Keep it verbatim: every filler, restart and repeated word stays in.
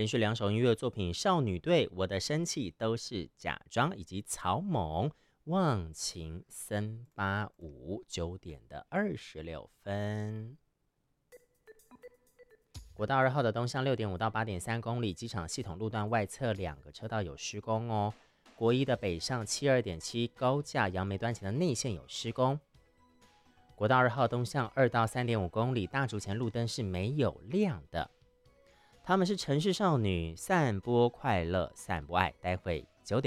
连续两首音乐作品《少女队》、《我的生气都是假装》以及草蜢忘情森巴舞，九点的二十六分。国道二号的东向六点五到八点三公里，机场系统路段外侧两个车道有施工哦。国一的北上七二点七高架杨梅端前的内线有施工。国道二号东向二到三点五公里，大竹前路灯是没有亮的。他们是城市少女，散播快乐，散播爱。待会九点。